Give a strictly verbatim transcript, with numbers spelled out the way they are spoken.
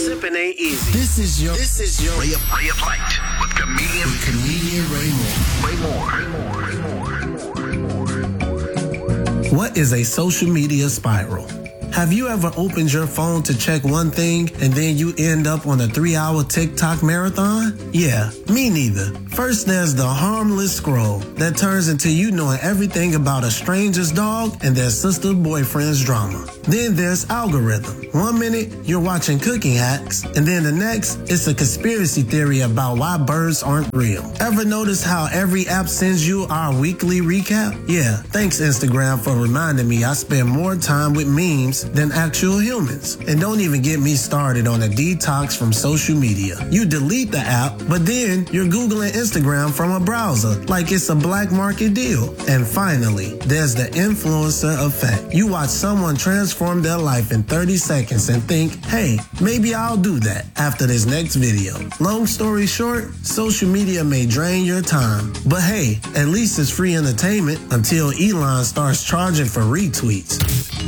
Sipping ain't easy. This is your This is your Ray of, Ray of Light with comedian, with comedian Ray Moore. Ray Moore. Ray Moore. Ray Moore. What is a social media spiral? Have you ever opened your phone to check one thing and then you end up on a three-hour TikTok marathon? Yeah, me neither. First, there's the harmless scroll that turns into you knowing everything about a stranger's dog and their sister boyfriend's drama. Then there's algorithm. One minute, you're watching cooking hacks, and then the next, it's a conspiracy theory about why birds aren't real. Ever notice how every app sends you our weekly recap? Yeah, thanks Instagram for reminding me I spend more time with memes than actual humans. And don't even get me started on a detox from social media. You delete the app, but then you're Googling Instagram from a browser like it's a black market deal. And finally, there's the influencer effect. You watch someone transform their life in thirty seconds and think, hey, maybe I'll do that after this next video. Long story short, social media may drain your time, but hey, at least it's free entertainment until Elon starts charging for retweets.